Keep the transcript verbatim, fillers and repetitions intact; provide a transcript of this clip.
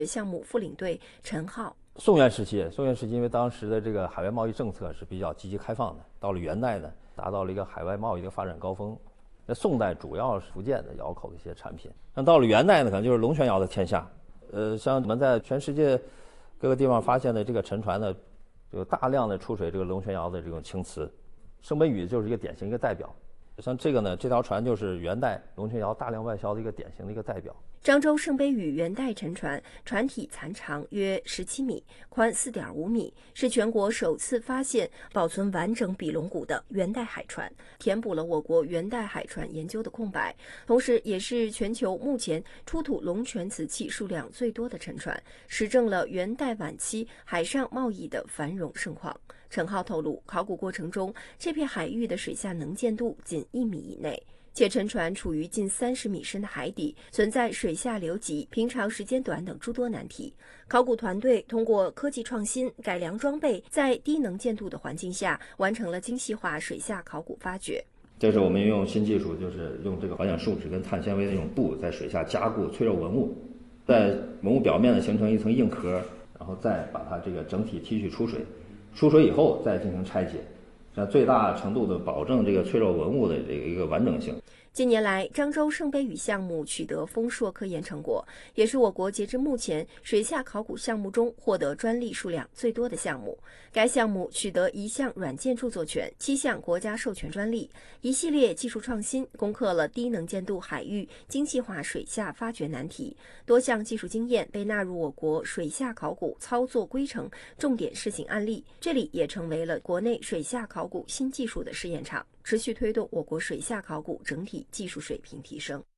项目副领队陈浩。 宋元时期，宋元时期因为当时的这个海外贸易政策是比较积极开放的，到了元代呢，达到了一个海外贸易的发展高峰。那宋代主要是福建的窑口的一些产品，那到了元代呢，可能就是龙泉窑的天下。呃，像我们在全世界各个地方发现的这个沉船呢，有大量的出水这个龙泉窑的这种青瓷，圣杯屿就是一个典型一个代表。像这个呢，这条船就是元代龙泉窑大量外销的一个典型的一个代表。 漳州圣杯屿元代沉船，船体残长约十七米，宽四点五米，是全国首次发现保存完整比龙骨的元代海船，填补了我国元代海船研究的空白，同时也是全球目前出土龙泉瓷器数量最多的沉船，实证了元代晚期海上贸易的繁荣盛况。陈浩透露，考古过程中，这片海域的水下能见度仅一米以内。且沉船处于近三十米深的海底，存在水下流急、平常时间短等诸多难题。考古团队通过科技创新、改良装备，在低能见度的环境下，完成了精细化水下考古发掘。 这是我们用新技术，就是用这个环氧树脂跟碳纤维的这种布，在水下加固脆弱文物，在文物表面呢形成一层硬壳，然后再把它这个整体提取出水，出水以后再进行拆解。这最大程度的保证这个脆弱文物的这个一个完整性。 近年来，漳州圣杯屿项目取得丰硕科研成果，也是我国截至目前水下考古项目中获得专利数量最多的项目。该项目取得一项软件著作权、七项国家授权专利，一系列技术创新攻克了低能见度海域精细化水下发掘难题，多项技术经验被纳入我国水下考古操作规程重点试行案例，这里也成为了国内水下考古新技术的试验场，持续推动我国水下考古整体技术水平提升。